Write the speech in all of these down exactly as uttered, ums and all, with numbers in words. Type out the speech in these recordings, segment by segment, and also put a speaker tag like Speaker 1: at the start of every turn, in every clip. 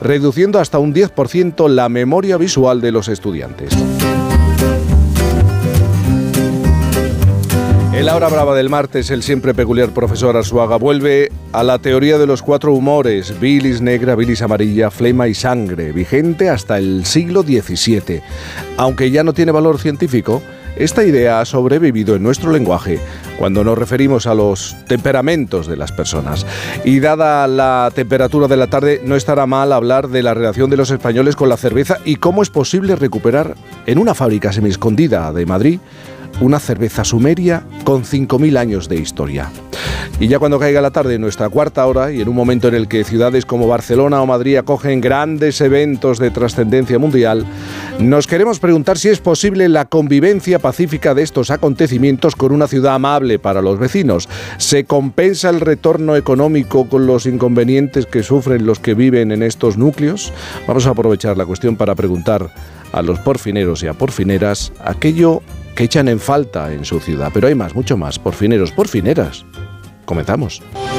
Speaker 1: reduciendo hasta un diez por ciento la memoria visual de los estudiantes. En la hora brava del martes, el siempre peculiar profesor Arzuaga vuelve a la teoría de los cuatro humores: bilis negra, bilis amarilla, flema y sangre, vigente hasta el siglo diecisiete. Aunque ya no tiene valor científico, esta idea ha sobrevivido en nuestro lenguaje cuando nos referimos a los temperamentos de las personas. Y dada la temperatura de la tarde, no estará mal hablar de la relación de los españoles con la cerveza y cómo es posible recuperar en una fábrica semiescondida de Madrid una cerveza sumeria con cinco mil años de historia. Y ya cuando caiga la tarde, nuestra cuarta hora, y en un momento en el que ciudades como Barcelona o Madrid acogen grandes eventos de trascendencia mundial, nos queremos preguntar si es posible la convivencia pacífica de estos acontecimientos con una ciudad amable para los vecinos. ¿Se compensa el retorno económico con los inconvenientes que sufren los que viven en estos núcleos? Vamos a aprovechar la cuestión para preguntar a los porfineros y a porfineras aquello que echan en falta en su ciudad. Pero hay más, mucho más. Porfineros, porfineras. Comenzamos.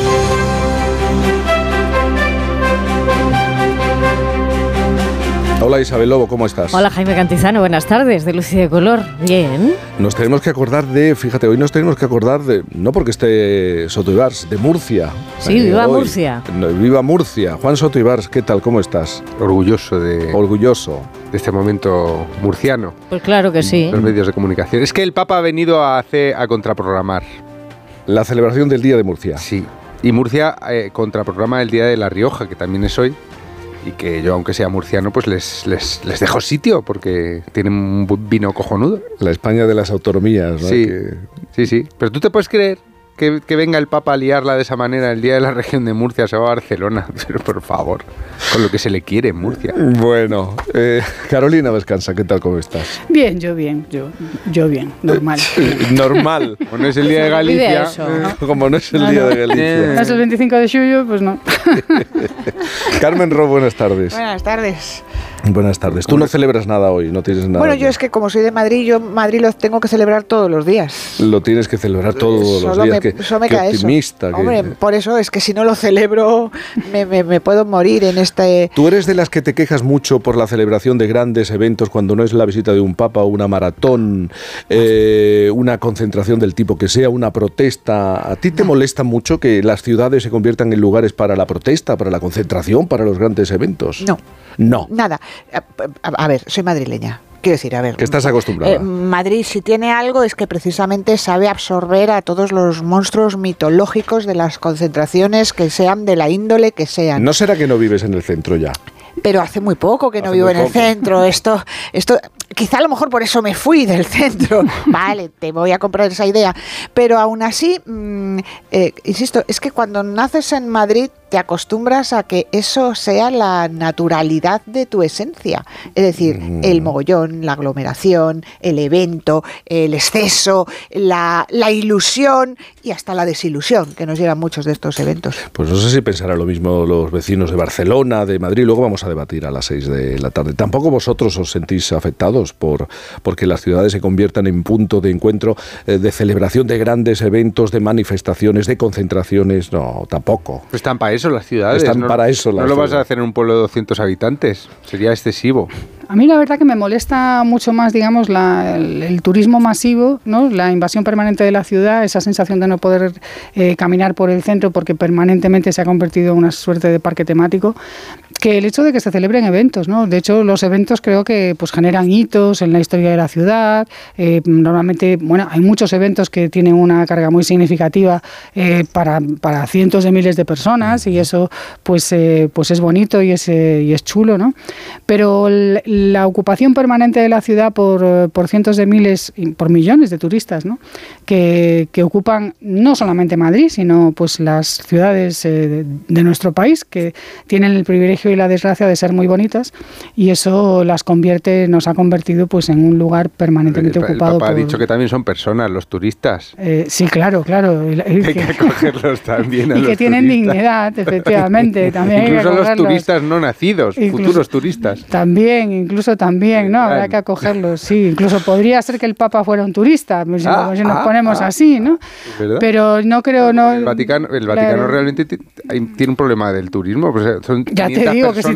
Speaker 1: Hola Isabel Lobo, ¿cómo estás?
Speaker 2: Hola Jaime Cantizano, buenas tardes, de Luz y de Color. Bien.
Speaker 1: Nos tenemos que acordar de, fíjate, hoy nos tenemos que acordar de, no porque esté Soto Ibars, de Murcia.
Speaker 2: Sí,
Speaker 1: eh,
Speaker 2: viva
Speaker 1: hoy,
Speaker 2: Murcia.
Speaker 1: No, viva Murcia. Juan Soto Ibars, ¿qué tal? ¿Cómo estás?
Speaker 3: Orgulloso de...
Speaker 1: Orgulloso.
Speaker 3: de este momento murciano.
Speaker 2: Pues claro que sí.
Speaker 3: Los medios de comunicación. Es que el Papa ha venido a, hacer, a contraprogramar.
Speaker 1: La celebración del Día de Murcia.
Speaker 3: Sí. Y Murcia eh, contraprograma el Día de La Rioja, que también es hoy. Y que yo, aunque sea murciano, pues les, les, les dejo sitio, porque tienen un vino cojonudo.
Speaker 1: La España de las autonomías, ¿no?
Speaker 3: Sí,
Speaker 1: que...
Speaker 3: sí, sí. Pero tú te puedes creer que, que venga el Papa a liarla de esa manera el día de la región de Murcia, se va a Barcelona. Pero por favor, con lo que se le quiere en Murcia.
Speaker 1: Bueno, eh, Carolina Vescanza, ¿qué tal? ¿Cómo estás?
Speaker 4: Bien, yo bien, yo, yo bien, normal.
Speaker 1: Normal.
Speaker 3: Como no es el día de Galicia.
Speaker 2: Eso, ¿no?
Speaker 1: Como no es el
Speaker 4: No,
Speaker 1: Día
Speaker 4: no.
Speaker 1: de Galicia.
Speaker 4: ¿No es el veinticinco de julio? Pues no.
Speaker 1: Carmen Ro, buenas tardes.
Speaker 5: Buenas tardes.
Speaker 1: Buenas tardes. Tú no celebras nada hoy, no tienes nada.
Speaker 5: Bueno, yo es que como soy de Madrid, yo Madrid lo tengo que celebrar todos los días.
Speaker 1: Lo tienes que celebrar todos
Speaker 5: Solo
Speaker 1: los días.
Speaker 5: me,
Speaker 1: Qué,
Speaker 5: solo me
Speaker 1: qué
Speaker 5: cae
Speaker 1: optimista.
Speaker 5: eso.
Speaker 1: Que...
Speaker 5: Hombre, por eso es que si no lo celebro me, me, me puedo morir en este...
Speaker 1: ¿Tú eres de las que te quejas mucho por la celebración de grandes eventos cuando no es la visita de un papa o una maratón, eh, una concentración del tipo que sea, una protesta? ¿A ti te molesta mucho que las ciudades se conviertan en lugares para la protesta, para la concentración, para los grandes eventos?
Speaker 5: No.
Speaker 1: No.
Speaker 5: Nada. A, a, a ver, soy madrileña. Quiero decir, a ver...
Speaker 1: Que estás acostumbrada.
Speaker 5: Eh, Madrid, si tiene algo, es que precisamente sabe absorber a todos los monstruos mitológicos de las concentraciones, que sean de la índole que sean.
Speaker 1: ¿No será que no vives en el centro ya?
Speaker 5: Pero hace muy poco que no
Speaker 1: Hace
Speaker 5: vivo
Speaker 1: muy
Speaker 5: en el
Speaker 1: poco.
Speaker 5: centro. Esto, esto, quizá a lo mejor por eso me fui del centro. Vale, te voy a comprar esa idea. Pero aún así, mmm, eh, insisto, es que cuando naces en Madrid te acostumbras a que eso sea la naturalidad de tu esencia. Es decir, mm. el mogollón, la aglomeración, el evento, el exceso, la, la ilusión y hasta la desilusión que nos llevan muchos de estos eventos.
Speaker 1: Pues no sé si pensarán lo mismo los vecinos de Barcelona, de Madrid. Luego vamos a debatir a las seis de la tarde. ¿Tampoco vosotros os sentís afectados por porque las ciudades se conviertan en punto de encuentro, eh, de celebración de grandes eventos, de manifestaciones, de concentraciones? No, tampoco.
Speaker 3: Pues están para eso las ciudades.
Speaker 1: Están
Speaker 3: no,
Speaker 1: para eso las
Speaker 3: No lo vas
Speaker 1: ciudades.
Speaker 3: a hacer en un pueblo de doscientos habitantes. Sería excesivo.
Speaker 4: A mí la verdad que me molesta mucho más, digamos, la, el, el turismo masivo, ¿no? La invasión permanente de la ciudad, esa sensación de no poder eh, caminar por el centro porque permanentemente se ha convertido en una suerte de parque temático, que el hecho de que se celebren eventos, ¿no? De hecho, los eventos creo que pues generan hitos en la historia de la ciudad. Eh, normalmente, bueno, hay muchos eventos que tienen una carga muy significativa eh, para, para cientos de miles de personas y eso pues, eh, pues es bonito y es, eh, y es chulo, ¿no? Pero el, la ocupación permanente de la ciudad por, por cientos de miles, por millones de turistas, ¿no? que, que ocupan no solamente Madrid, sino pues las ciudades eh, de, de nuestro país, que tienen el privilegio y la desgracia de ser muy bonitas, y eso las convierte, nos ha convertido pues en un lugar permanentemente
Speaker 3: el,
Speaker 4: ocupado.
Speaker 3: El Papa
Speaker 4: por,
Speaker 3: ha dicho que también son personas, los turistas.
Speaker 4: Eh, sí, claro, claro. El, el
Speaker 3: hay que, que acogerlos también a
Speaker 4: y
Speaker 3: los
Speaker 4: que tienen
Speaker 3: turistas.
Speaker 4: Dignidad, efectivamente. También
Speaker 3: incluso
Speaker 4: hay que
Speaker 3: los turistas no nacidos,
Speaker 4: incluso,
Speaker 3: futuros turistas.
Speaker 4: También, incluso también, ¿no? Habrá que acogerlos, sí. Incluso podría ser que el Papa fuera un turista, si, ah, si nos ah, ponemos ah, así, ¿no?
Speaker 3: ¿verdad?
Speaker 4: Pero no creo, no...
Speaker 3: El Vaticano, el Vaticano la, realmente t- tiene un problema del turismo. Pues son
Speaker 4: ya te digo que si